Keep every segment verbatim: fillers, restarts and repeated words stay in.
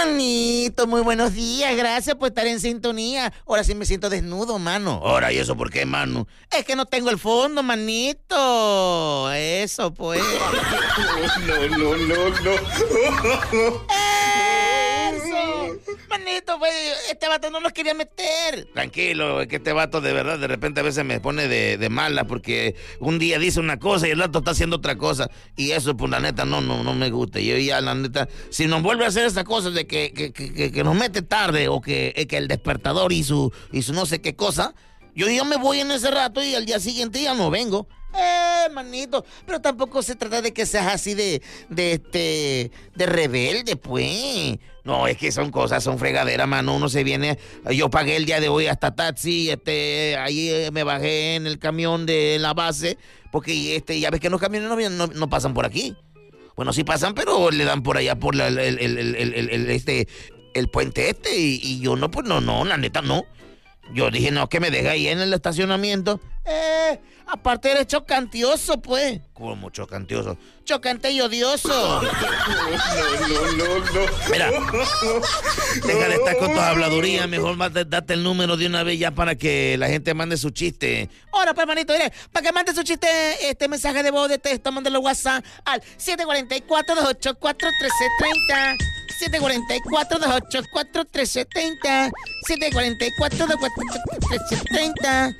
Manito, muy buenos días, gracias por estar en sintonía. Ahora sí me siento desnudo, mano. Ahora, ¿y eso por qué, mano? Es que no tengo el fondo, manito. Eso, pues. No, no, no, no. Eso. Manito, pues, este vato no los quería meter. Tranquilo, es que este vato de verdad de repente a veces me pone de, de mala porque un día dice una cosa y el otro está haciendo otra cosa. Y eso, pues, la neta, no, no, no me gusta. Yo ya, la neta, si nos vuelve a hacer esa cosa de que, que, que, que nos mete tarde o que, que el despertador y su, y su no sé qué cosa, yo ya me voy en ese rato y al día siguiente ya no vengo. Eh, manito, pero tampoco se trata de que seas así de, de este, de rebelde, pues. No, es que son cosas, son fregaderas, mano. Uno se viene, yo pagué el día de hoy hasta taxi, este, ahí me bajé en el camión de la base, porque este, ya ves que los camiones no, no, no pasan por aquí. Bueno, sí pasan, pero le dan por allá por la, el, el, el, el, el, el, este, el puente este, y, y yo no, pues no, no, la neta no. Yo dije, no, que me deje ahí en el estacionamiento. Eh, aparte eres chocantioso, pues. ¿Cómo chocantioso? Chocante y odioso. No, no, no, no. Mira, deja de estar con tu habladuría. Mejor date el número de una vez ya para que la gente mande su chiste. Ahora, pues, manito, mire, para que mande su chiste, este mensaje de voz de texto, mándalo WhatsApp al siete cuatro cuatro, dos ocho cuatro, uno tres tres cero. siete cuatro cuatro, dos ocho cuatro, uno tres tres cero. siete cuatro cuatro, dos ocho cuatro, uno tres tres cero.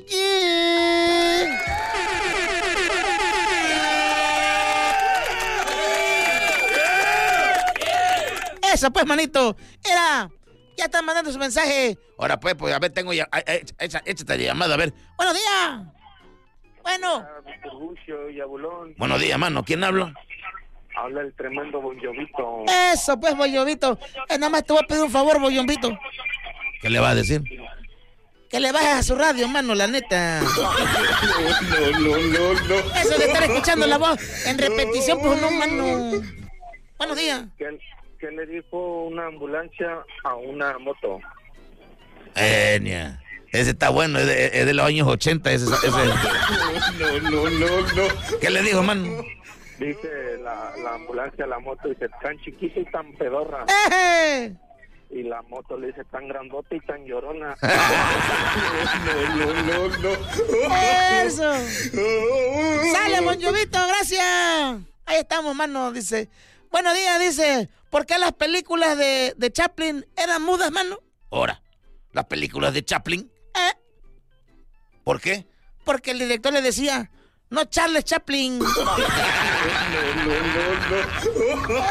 Eso, pues, manito. Era. Ya están mandando su mensaje. Ahora, pues, pues, a ver, tengo ya. Échate la llamada, a ver. Buenos días. Bueno. Buenos días, mano. ¿Quién habla? Habla el tremendo Boyovito. Eso, pues, Boyovito. Eh, nada más te voy a pedir un favor, Boyovito. ¿Qué le vas a decir? Que le bajes a su radio, mano, la neta. No, no, no, no. Eso de estar escuchando la voz en repetición, pues no, mano. Buenos días. ¿Qué, qué le dijo una ambulancia a una moto? Enia. Ese está bueno, es de, es de los años ochenta. Ese, ese. No, no, no, no. ¿Qué le dijo, mano? Dice la, la ambulancia a la moto, dice, tan chiquita y tan pedorra. ¡Eh! Y la moto le dice, tan grandota y tan llorona. No, no, no, no. ¡Eso! ¡Sale, Boyovito! ¡Gracias! Ahí estamos, mano, dice. Buenos días, dice. ¿Por qué las películas de, de Chaplin eran mudas, mano? Ahora, las películas de Chaplin. ¿Eh? ¿Por qué? Porque el director le decía, no Charles Chaplin. No, no, no, no.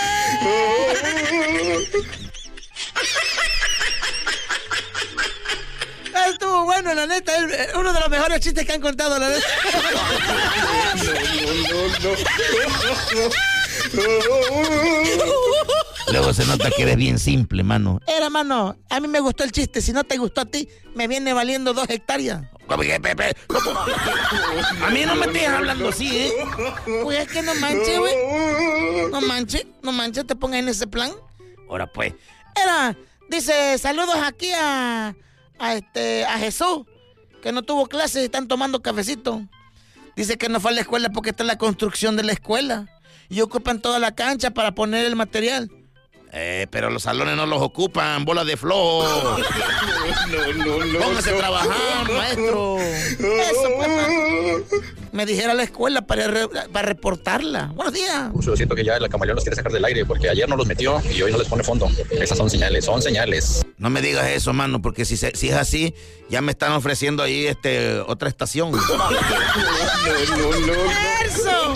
Estuvo bueno, la neta, es uno de los mejores chistes que han contado, la neta. No, no, no. Luego se nota que eres bien simple, mano. Era, mano, a mí me gustó el chiste. Si no te gustó a ti, me viene valiendo dos hectáreas. A mí no me estés hablando así, ¿eh? Pues es que no manches, güey. No manches, no manches, te pongas en ese plan. Ahora pues. Era, dice, saludos aquí a, a este, a Jesús, que no tuvo clases y están tomando cafecito. Dice que no fue a la escuela porque está en la construcción de la escuela y ocupan toda la cancha para poner el material. Eh, pero los salones no los ocupan, bola de flor. No, no, no. Póngase no. a trabajar, maestro. Eso, pues, man. Me dijera la escuela para, re, para reportarla. Buenos días. Yo siento que ya la camaleón los quiere sacar del aire porque ayer no los metió y hoy no les pone fondo. Esas son señales, son señales. No me digas eso, mano, porque si, se, si es así, ya me están ofreciendo ahí este otra estación. No, no, no. ¡Eso!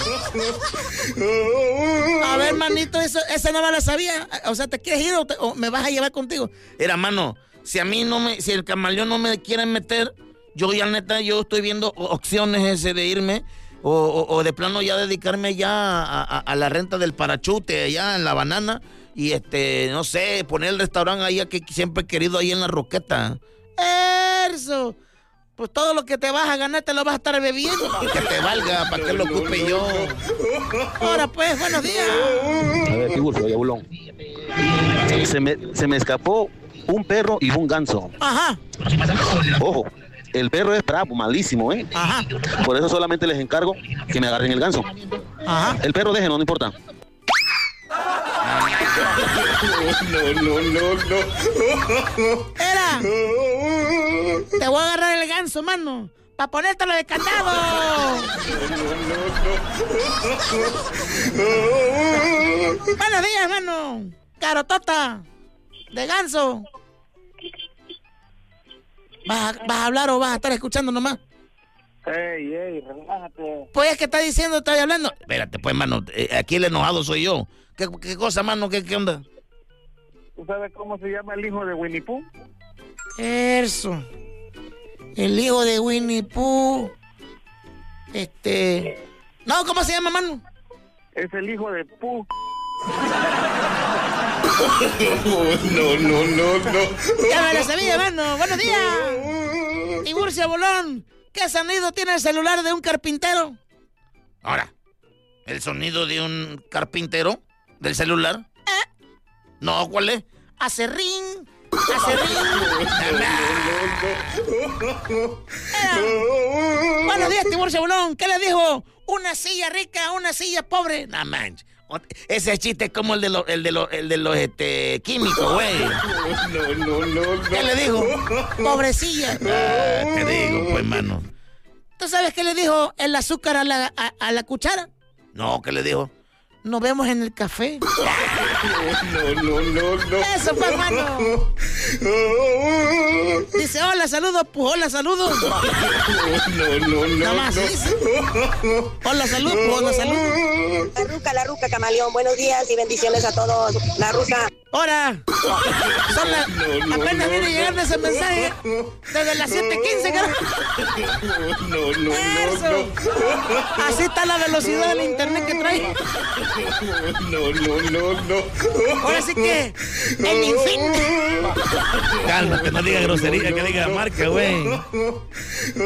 A ver, manito, eso, esa no me la sabía. O sea, ¿te quieres ir o, te, o me vas a llevar contigo? Era, mano, si a mí no me, si el camaleón no me quiere meter, yo ya neta, yo estoy viendo opciones ese de irme o, o, o de plano ya dedicarme ya a, a, a la renta del parachute allá en La Banana y este, no sé, poner el restaurante ahí que siempre he querido ahí en La Roqueta. Eso. Pues todo lo que te vas a ganar te lo vas a estar bebiendo. Que te valga, para que lo ocupe yo. Ahora pues, buenos días. A ver, Tibur, soy Abulón. Se me, se me escapó un perro y un ganso. Ajá. Ojo, el perro es bravo, malísimo, ¿eh? Ajá. Por eso solamente les encargo que me agarren el ganso. Ajá. El perro déjenlo, no importa. No, no, no, no. Era, te voy a agarrar el ganso, mano, para ponértelo de candado. Buenos días, mano. Carotota de ganso. ¿Vas a, ¿Vas a hablar o vas a estar escuchando nomás? Ey, ey, relájate. Pues es que está diciendo, estoy hablando. Espérate, pues, mano, eh, aquí el enojado soy yo. ¿Qué, qué cosa, mano? ¿Qué, qué onda? ¿Tú sabes cómo se llama el hijo de Winnie Pooh? Eso. El hijo de Winnie Pooh. Este... No, ¿cómo se llama, mano? Es el hijo de Pooh. No, no, no, no. Ya me lo sabía, mano. Buenos días. Tiburcio Bolón. ¿Qué sonido tiene el celular de un carpintero? Ahora, ¿el sonido de un carpintero del celular? ¿Eh? No, ¿cuál es? Hace ring. Hace ring. Eh, Buenos días, Tiburcio Bolón. ¿Qué le dijo? Una silla rica a una silla pobre. No manches. Ese chiste es como el de los, el de los, el de los este, químicos, güey. No, no, no, no. ¿Qué le dijo? Pobrecilla. Ah, te digo, pues, mano. ¿Tú sabes qué le dijo el azúcar a la, a, a la cuchara? No, ¿qué le dijo? Nos vemos en el café. No, no, no, no. Eso, pues, mano. Dice, hola, saludos, pues, hola, saludos. No, no, no. Nada más, no. dice. Hola, salud, pues, hola, salud. La ruca, la ruca, camaleón. Buenos días y bendiciones a todos. La ruca. Ahora, son las... No, no, apenas no, viene no. llegando ese mensaje desde las siete quince, carajo. No, no, Eso. no, Así está la velocidad del internet que trae. no. No, no, no. Ahora sí que, en fin. Cálmate, no diga grosería, que diga marca, güey.